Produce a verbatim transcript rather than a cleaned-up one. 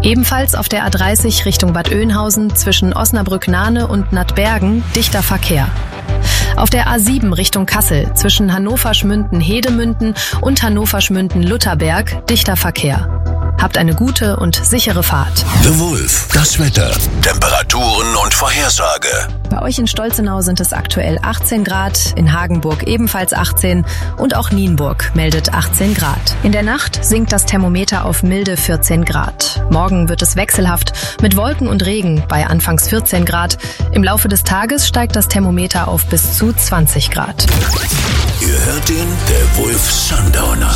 Ebenfalls auf der A dreißig Richtung Bad Oeynhausen zwischen Osnabrück-Nahne und Nattbergen dichter Verkehr. Auf der A sieben Richtung Kassel zwischen Hannover-Schmünden-Hedemünden und Hannover-Schmünden-Lutherberg dichter Verkehr. Habt eine gute und sichere Fahrt. The Wolf, das Wetter, Temperaturen und Vorhersage. Bei euch in Stolzenau sind es aktuell achtzehn Grad, in Hagenburg ebenfalls achtzehn und auch Nienburg meldet achtzehn Grad. In der Nacht sinkt das Thermometer auf milde vierzehn Grad. Morgen wird es wechselhaft mit Wolken und Regen bei anfangs vierzehn Grad. Im Laufe des Tages steigt das Thermometer auf bis zu zwanzig Grad. Ihr hört den, der Wolf Sundowner.